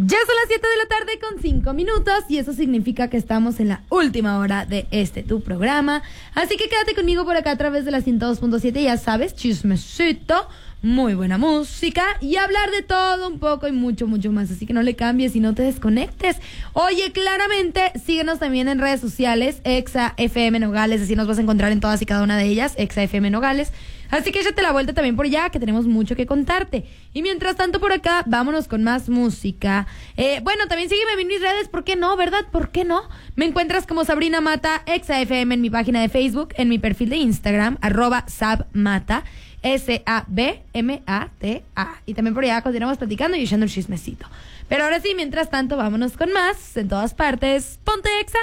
Ya son las 7 de la tarde con 5 minutos y eso significa que estamos en la última hora de tu programa. Así que quédate conmigo por acá a través de la 102.7, ya sabes, chismecito, muy buena música y hablar de todo un poco y mucho, mucho más. Así que no le cambies y no te desconectes. Oye, claramente, síguenos también en redes sociales, Exa FM Nogales, así nos vas a encontrar en todas y cada una de ellas, Exa FM Nogales. Así que échate la vuelta también por allá, que tenemos mucho que contarte. Y mientras tanto por acá, vámonos con más música. Bueno, también sígueme en mis redes, ¿por qué no? ¿Verdad? ¿Por qué no? Me encuentras como Sabrina Mata, ExaFM en mi página de Facebook, en mi perfil de Instagram, @sabmata, SABMATA. Y también por allá continuamos platicando y echando el chismecito. Pero ahora sí, mientras tanto, vámonos con más. En todas partes, ponte Exa.